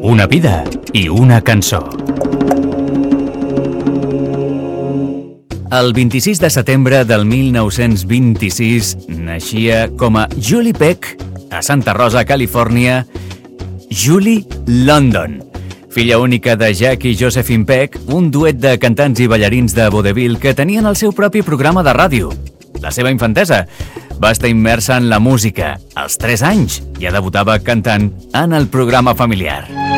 Una vida i una cançó. El 26 de setembre del 1926 naixia com a Julie Peck a Santa Rosa, Califòrnia, Julie London, filla única de Jack i Josephine Peck, un duet de cantants i ballarins de vodevil que tenien el seu propi programa de ràdio. La seva infantesa va estar immersa en la música als 3 anys. Ja debutava cantant en el programa familiar.